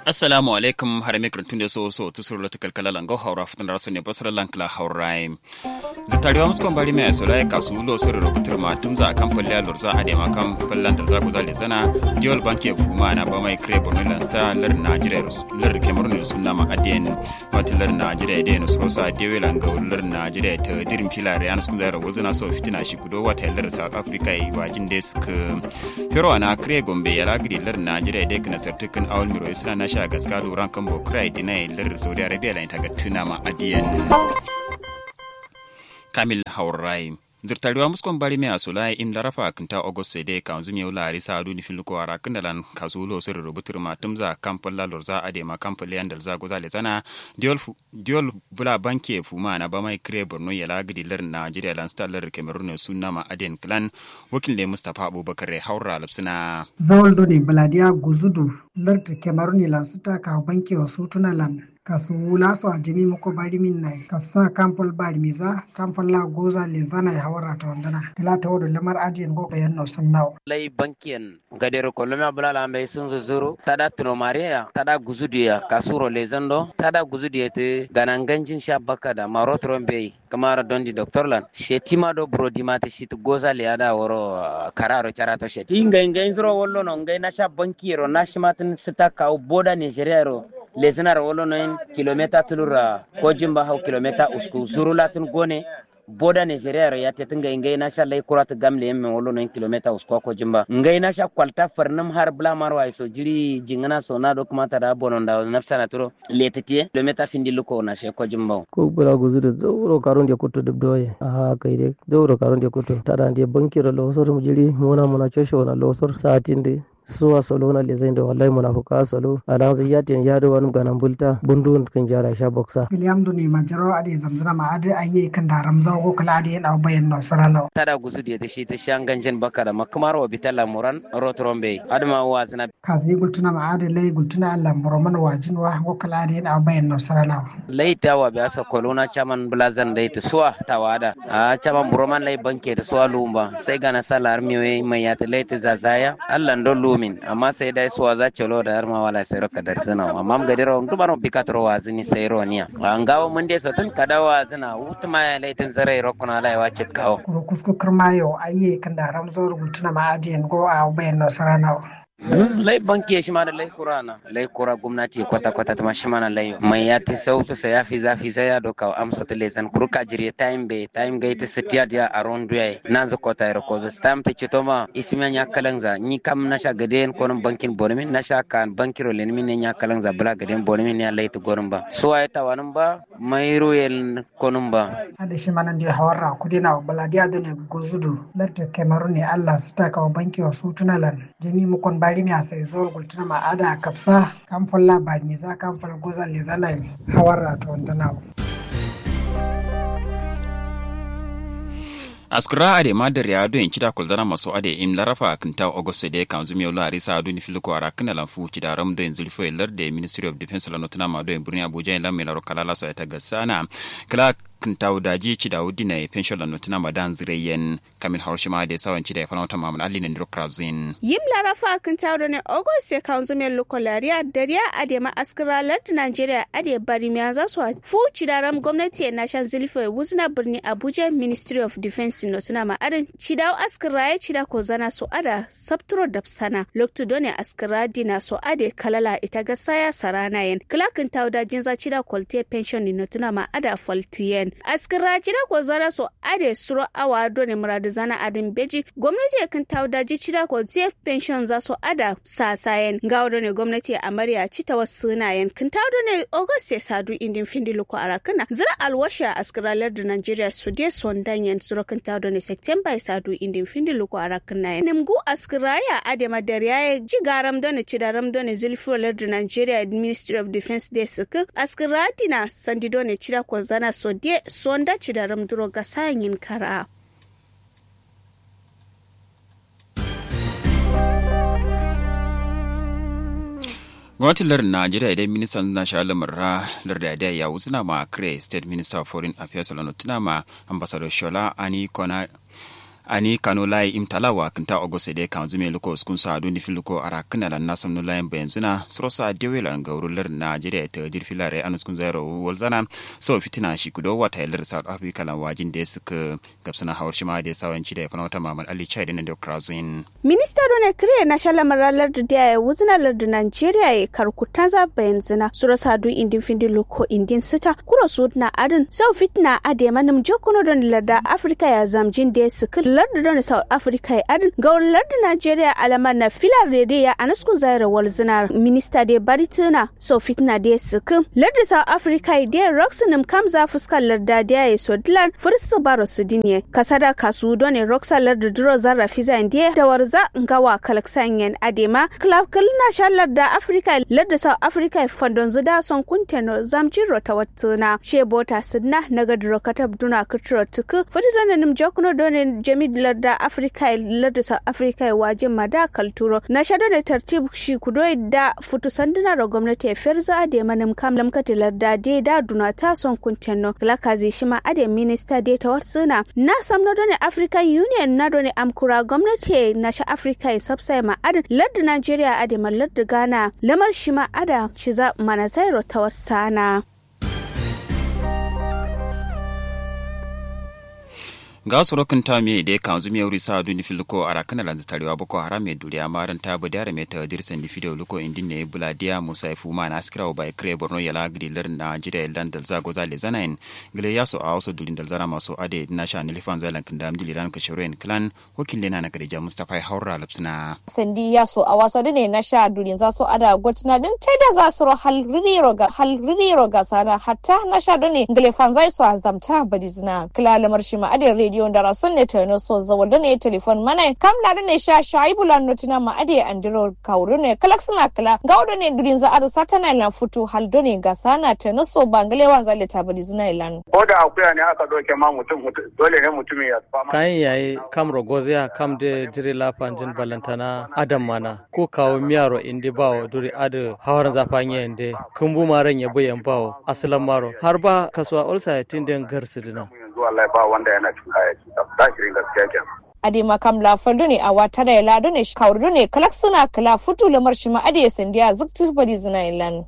Assalamu alaikum harame krantun da so tusur la tukal lango haura futan raso ne basra lankla haurai zutariwa muskon bari mai sola ka su lo sir rubutur ma tumza akan falle lurza ade makam fallan da za ku zale zana diol banke fuma na ba mai kre borno sta lar Nigeria lar Cameroon sunna ma aden watilar Nigeria de no sosa dewe langa lar Nigeria ta dirin filare an sun zara wazana so fitina shi gudo wata lar South Africa yi wajin desk pero ana kre gombe ya lagri lar Nigeria de kana sartukan awal miro isna na sha gaska luran kan bokrai dinai lar Saudi Arabia la ta ga tuna ma adiyan Kamil Haurai zirtariwa muskon bari mai asulai im larafa kinta August de kan zumi wala risa adu ni filko ara kindalan kasulo sir rubutur matumza kampal la lorza ade ma kampal yandal za goza le zana diol bula banke fuma na ba mai kre borno ya lagidi lar Nigeria lan stallar Cameroon sunna ma aden clan wakil le Mustafa Abubakar Haura lapsina zawaldo ne baladiya guzudu lar Cameroon lan sta ka banke wasu tunalan kasu wula su a jami muku bari min nai kafsa kampal bari miza kampal la goza le zana ya hawara ta wandana kila ta wadu lamar ajiyan go bayan no sun nawo lay bankiyan gadero kolomia bulala ambe sun zuru tada tuno maria tada guzudiya kasuro le zando tada guzudiya te gananganjin shabaka da marotron bay kamara dondi doctor lan shetima do brodima te shit goza le ada woro kararo charato shet inga zuro wollo no ngai na sha bankiro na shimatin sita ka boda Nigeria ro lezinar wolo noin kilomita tulura ko jimba haw kilomita usku zurulatin gone boda Nigeria ya tetinga ngai na sha lay kurat gamle yemme wolo noin kilomita usku ko jimba ngai na sha kwalta farnam har bla marwa so jiri jingana so na dokumenta da bononda nafsana turo letete kilomita findiluko na she ko jimba ko bura guzude dawro karon de kuto dubdoye kai de dawro karon de kuto tada de bankiro lo sor jiri mona chosho na lo sor saatinde suwa solo na lezain da wallahi munafuka solo adan ziyatin ya da wani ganan bulta bundu kan jara sha boxa William Duni majaro ade zamzana ma ade ayi kan da ramza ko kala ade na bayan nasarana tada gusu da shi ta shanganjin bakara makamar wa bitala muran rotrombe adma wazna kazi gultuna ma ade lay gultuna Allah muraman wajin wa ko kala ade na bayan nasarana laita wa biya sa kolona chaman blazan dai ta suwa tawada a chaman muraman lay banke da suwa lumba sai gana salar miwe mai ya ta laita zazaya Allah ndollu min amma sai dai suwa za ce lo da har ma wala sai roka dar suna amma ga dira on dubaro bikatro wazini sai roniya an gawo mun dai satun kada wazina utuma ya laitin zarai rokuna lai wace kawo kurkusku kirmayo ayi kan da ramzo rubutuna ma adiyan go a bayan nasarana lai banki shi ma da lai kurana lai kura gwamnati kwata ta shi mana lai mai ya ta sautu sai ya fi zafi sai ya doka amsa ta lesan kurka jire time ga ita sitiya dia around ya nan za kota ro ko stam ta ci toma ismiya nya kalanza ni kam na sha gaden konon bankin bonmin na sha kan bankiro len min nya kalanza bula gaden bonmin ya lai ta gorin ba so ay ta wanin ba mai royal konon ba hada shi mana dia hawara kudina baladiya da ne gozudu larta Cameroon ne Allah su ta kawo banki wasu tunalan jini mu kon bari mi asai zol gultuna ma ada kapsa kamfan labari mi za kamfan gozan le zanai hawara to ndana askura ade madar ya do incida kulzana maso ade im larafa kinta August de kan zumi wala risa adu ni filko ara kana lan fu cida ram do zulfo lar de Ministry of Defense la notana ma do en burni Abuja la mela ro kala so ta gasana kala kinta daji cida udina e pension la notana ma dan zireyen Kamil Harshima de sawan cida e fanota ma ali ne ndokrazin yim larafa kinta do ne August e kan zumi lokolaria dariya ade ma askura lar Nigeria ade bari mi anza so fu cida ram gwamnati na shan zulfo e wuzna burni Abuja Ministry of Defense no tuna ma adin cidaw askiraye cida ko zana so ada sabturo dapsana loktu done askira dina so ade kalala ita ga saya sarana yen klakin tawda jinza cida kolte pension no tuna ma ada faltiyen askira cida ko zana so ade suro awa done muradu zana adin beji gwamnati kan tawda ji cida kolte pension za so ada sasayen gawdo ne gwamnati amarya cita wasuna yen kan tawdo ne August sadu indin findilo ko arakana zira alwasha askira lar da Nigeria su de sondanyen suro kan tawdo ne September sadu indin findilo ko arakana nimgu askiraya adema dariya ji garam done cidaram done zulfo lar da Nigeria Ministry of Defense de suka askiratina sandido ne cida ko zana so de sonda cidaram duro ga sanyin kara gwamnatin lardin Najeriya idan ministan na sha'alamar lardin da ya wuzina ma State Minister of Foreign Affairs Lano Tunama Ambassador Shola Ani Kona ani kano lai imtalawa kinta ogose de kan zume luko skun sa duni filuko ara kana lan nasam no lai benzina srosa dewela ngawrular Najeriya ta dirfilare anuskun zero walzana so fitina shi kudo wata yalar South Africa lan wajin da suka gabsana hawar shi ma da sawanci da fanata Muhammad Ali Chai da Krazin Minister ne kire na shalama ralar da ya wuzina lardin Najeriya ya karkutan za benzina srosa du indin findi luko indin sita kuro sud na adin so fitina ade manum jokuno don larda Africa ya zamjin da suka larda don South Africa ya adin ga larda Najeriya alama na filar rede ya anuskun zaira walzina Minister de barituna so fitina da suka larda South Africa da roxanum kamza fuskar larda da ya sodlan fursu baro sidinye kasada kasu don roxa larda duro zarra fiza indiye da warza ngawa kalaksanyen adema club kalna shallar da Africa larda South Africa fandon zuda son kunteno zamjiro tawattuna shebota sidna nagadro katab duna kutro tuku fudana nim jokuno don jamid larda Africa larda South Africa waje mada kalturo na shada da tartib shi kudo da futu sanduna da gwamnati ferza adema nim kamlam katilar da da duna ta son kunteno lakazi shima ade minister de tawatsuna na samno don African Union na don amkura gwamnati na sha Africa subsai ma ad larda Nigeria ade larda Ghana lamar shima ada shiza mana zairo tawatsana ga sorokin ta me da kan zumi yuri sa duni filuko ara kana lanzu tarewa boko haram me duriya maran ta budare me ta dirsan di fido luko indin ne buladiya musaifu ma na skira ba kre borno yala griler na jira lan dal zago zale zanain gile yaso a waso dulin dal zara maso ade na sha nilifan zalan kinda amdili ran ka shirin clan wakil lena na garija mustafa haura lapsna sandi yaso a waso ne na sha dulin za so ada gotna din taida za su ro hal riro ga sana hatta na sha done gile fanzai so azamta badizna kila lamar shi ma ade radio da rasun ne tano so zawalda ne telefon mana kam na ne sha shaibu lan notina ma ade andiro kauru ne kalaksuna kala gaudo ne durin za ado satana lan futu haldo ne gasana tano so bangale wan zale tabadi zina ilan oda akuya ne aka doke ma mutum dole ne mutum ya fama kan yayi kam rogozia kam de dirila panjin balantana adam mana ko kawo miyaro inde bawo duri ado hawar zafanye inde kumbu maran ya boyen bawo asalan maro har ba kaswa olsa tinden garsidina wallahi ba wanda yana tuka ya ci da shirin gaskiya kenan ade makam la fando ne a wata da lado ne kawru ne kalaksuna kala futu lamar shi ma ade sandiya zuktu bari zina ilan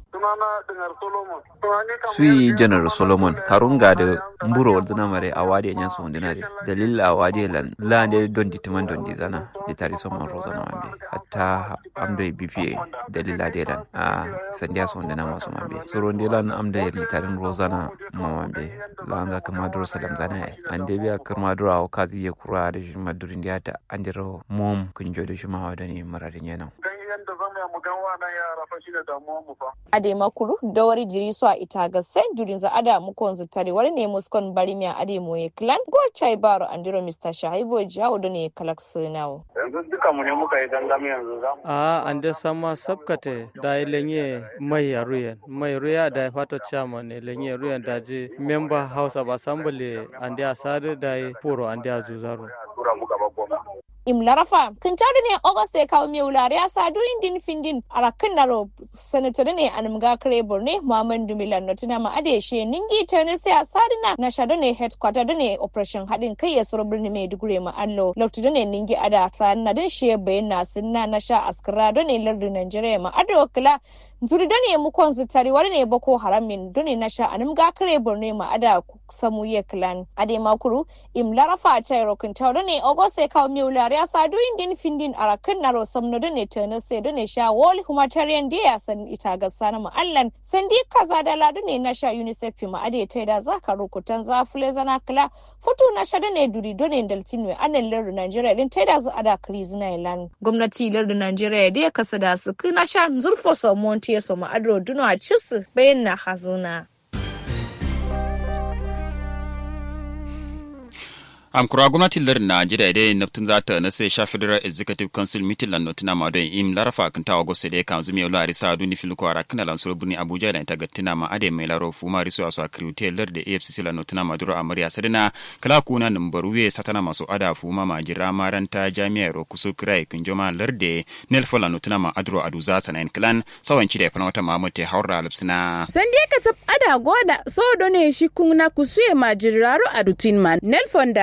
sui general solomon karunga da mburo wadana mare awade nyan so ndinare dalil awade lan lande don ditiman don dizana ditari so man rozana mambe hatta amde bpa dalil ade lan sandiya so ndina maso mambe soro ndilan amde litarin rozana mambe langa kama dor salam zana ande biya kama dor aw kazi ye kura da shi madurin diata andiro mom kunjo da shi ma wadani maradin yana yanda zama ya mugan wannan yara fa shi da damuwar mu fa ade makuru da wari jiri so a ita ga sen durin za ada mu kon zutare wari ne muskon bari miya ade moye clan go chai baro andiro Mr. Shaibo jawo da ne kalaksunawo yanzu duka mu ne muka yi dangami yanzu zamu ande sama sabkate da lenye mai ruya da fato chairman ne lenye ruya da je member house of assembly ande asade da poro ande azuzaro tura muka ba goma imlarafa kintari ne ogose kawo mi wulare asa durin din findin arakin naro senator ne anumga krebor ne Muhammad Dumilan notina ma adeshe ningi tane sai asadina na shado ne headquarter ne operation hadin kai ya suru birni Maiduguri ma allo lokto ne ningi ada sanna din she bayyana sunna na sha askara ne lardin Nigeria ma ado kala zuri dane mu konzitari wani ne boko haramin done na sha anumga krebor ne ma ada samu ye clan ade makuru imlarafa a chai rokin tawdo ne ogose kawo mi wulare asa durin din findin arakin naro samno done tane sai done sha wall humanitarian day san ita ga sana mu allan sandi kaza da ladu ne na sha UNICEF ma ade taida zaka rukutan zafule zana kala futu na sha done duri done daltin we anan lar Nigeria din taida zu ada krizina ilan gwamnati lar Nigeria dai kasa da su na sha zurfo so monti so ma adro duno a cisu bayan na hazuna amkura gwamnatin lar Najeriya dai naftun zata na sai sha Federal Executive Council meeting lan notina ma don im larafa kan tawa gosse da kan zumi yolo arisa duni filko ara kana lan surubuni Abuja da ta gattina ma ade mai laro fuma riso aso akriute lar da AFCC lan notina ma duro amariya sadina kala kuna numbaruwe satana maso ada fuma ma jira maranta jami'ar kusu krai kunjoma lar da nelfo lan notina ma adro aduza sanan clan sawanci da fana wata mamute haura lipsina sande ka tab ada goda so done shi kunna kusuye ma jiraro adutin man nelfon da